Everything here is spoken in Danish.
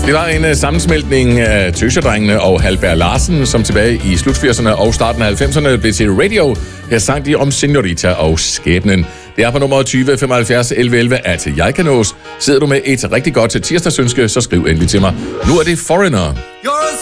Det var en sammensmeltning af Tøserdrengene og Halberg Larsen, som tilbage i slut 80'erne og starten af 90'erne blev til Radio. Her sang de om Senorita og skæbnen. Det er på nummer 20 75 11 11, at jeg kan nås. Sidder du med et rigtig godt tirsdagsønske, så skriv endelig til mig. Nu er det Foreigner. You're as